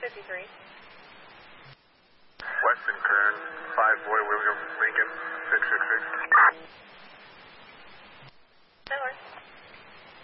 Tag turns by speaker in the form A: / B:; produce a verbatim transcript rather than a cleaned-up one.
A: fifty-three.
B: Weston Kern, five Boy William Lincoln, six six six.